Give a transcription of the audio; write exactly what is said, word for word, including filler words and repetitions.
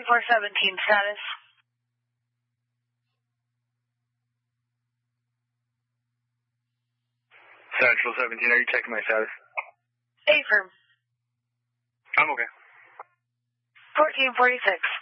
four seventeen status. Central seventeen, are you checking my status? Affirm. I'm okay. fourteen forty-six.